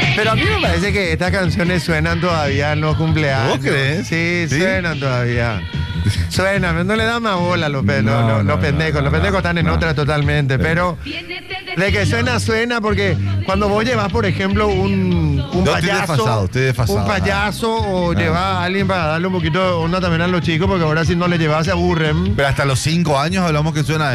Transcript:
Pero a mí me parece que estas canciones suenan todavía en los cumpleaños. ¿Vos crees? Sí, ¿Sí? suenan todavía. Suenan, no le dan más bola a los, No, los no, pendejos. no, Los pendejos no, están en no. otra totalmente. Pero de que suena, porque cuando vos llevas, por ejemplo, un No, estoy desfasado, un payaso o llevas a alguien para darle un poquito de onda también a los chicos, porque ahora si no le llevas se aburren. Pero hasta los 5 años hablamos que suena